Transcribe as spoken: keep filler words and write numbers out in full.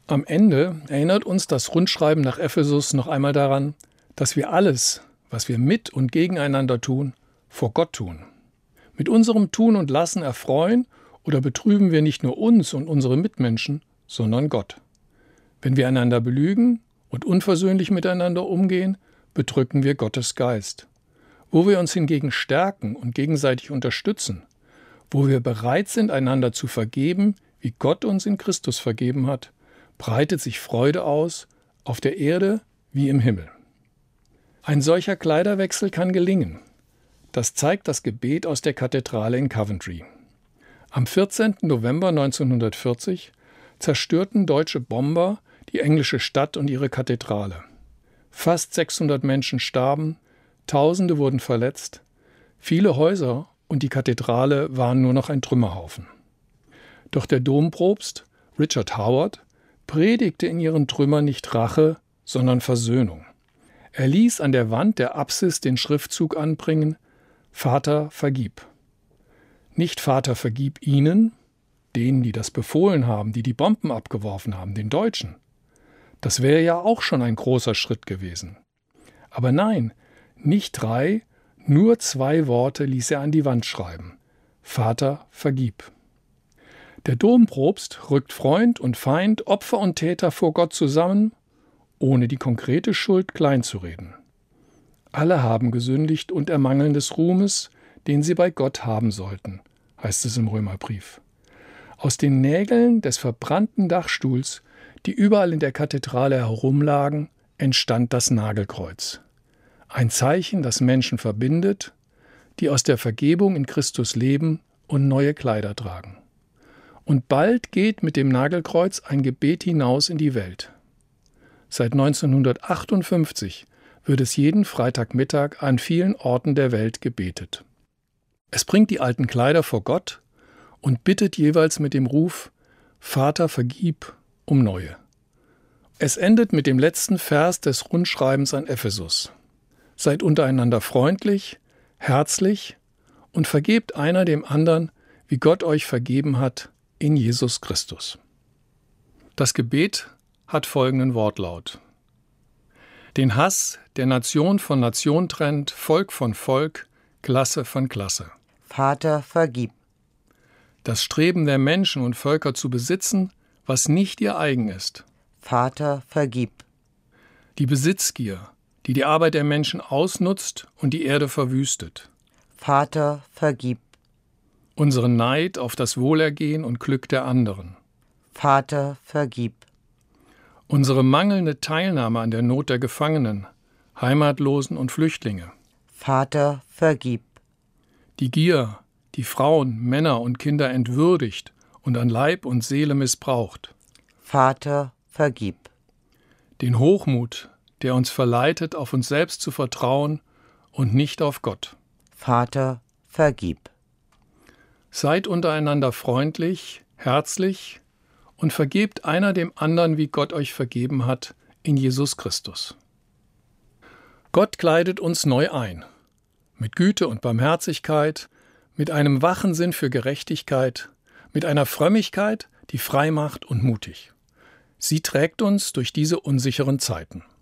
Am Ende erinnert uns das Rundschreiben nach Ephesus noch einmal daran, dass wir alles, was wir mit und gegeneinander tun, vor Gott tun. Mit unserem Tun und Lassen erfreuen oder betrüben wir nicht nur uns und unsere Mitmenschen, sondern Gott. Wenn wir einander belügen und unversöhnlich miteinander umgehen, bedrücken wir Gottes Geist. Wo wir uns hingegen stärken und gegenseitig unterstützen, wo wir bereit sind, einander zu vergeben, wie Gott uns in Christus vergeben hat, breitet sich Freude aus, auf der Erde wie im Himmel. Ein solcher Kleiderwechsel kann gelingen. Das zeigt das Gebet aus der Kathedrale in Coventry. Am vierzehnten November neunzehnhundertvierzig zerstörten deutsche Bomber die englische Stadt und ihre Kathedrale. Fast sechshundert Menschen starben, Tausende wurden verletzt, viele Häuser und die Kathedrale waren nur noch ein Trümmerhaufen. Doch der Dompropst, Richard Howard, predigte in ihren Trümmern nicht Rache, sondern Versöhnung. Er ließ an der Wand der Apsis den Schriftzug anbringen: Vater, vergib. Nicht Vater, vergib ihnen, denen, die das befohlen haben, die die Bomben abgeworfen haben, den Deutschen. Das wäre ja auch schon ein großer Schritt gewesen. Aber nein, nicht drei, nur zwei Worte ließ er an die Wand schreiben: Vater, vergib. Der Dompropst rückt Freund und Feind, Opfer und Täter vor Gott zusammen, ohne die konkrete Schuld kleinzureden. Alle haben gesündigt und ermangeln des Ruhmes, den sie bei Gott haben sollten, heißt es im Römerbrief. Aus den Nägeln des verbrannten Dachstuhls, die überall in der Kathedrale herumlagen, entstand das Nagelkreuz. Ein Zeichen, das Menschen verbindet, die aus der Vergebung in Christus leben und neue Kleider tragen. Und bald geht mit dem Nagelkreuz ein Gebet hinaus in die Welt. Seit neunzehnhundertachtundfünfzig wird es jeden Freitagmittag an vielen Orten der Welt gebetet. Es bringt die alten Kleider vor Gott und bittet jeweils mit dem Ruf: Vater, vergib, um neue. Es endet mit dem letzten Vers des Rundschreibens an Ephesus: Seid untereinander freundlich, herzlich und vergebt einer dem anderen, wie Gott euch vergeben hat, in Jesus Christus. Das Gebet hat folgenden Wortlaut: Den Hass, der Nation von Nation trennt, Volk von Volk, Klasse von Klasse. Vater, vergib. Das Streben der Menschen und Völker zu besitzen, was nicht ihr eigen ist. Vater, vergib. Die Besitzgier, die die Arbeit der Menschen ausnutzt und die Erde verwüstet. Vater, vergib. Unseren Neid auf das Wohlergehen und Glück der anderen. Vater, vergib. Unsere mangelnde Teilnahme an der Not der Gefangenen, Heimatlosen und Flüchtlinge. Vater, vergib. Die Gier, die Frauen, Männer und Kinder entwürdigt und an Leib und Seele missbraucht. Vater, vergib. Den Hochmut, der uns verleitet, auf uns selbst zu vertrauen und nicht auf Gott. Vater, vergib. Seid untereinander freundlich, herzlich und vergebt einer dem anderen, wie Gott euch vergeben hat, in Jesus Christus. Gott kleidet uns neu ein, mit Güte und Barmherzigkeit, mit einem wachen Sinn für Gerechtigkeit, mit einer Frömmigkeit, die frei macht und mutig. Sie trägt uns durch diese unsicheren Zeiten.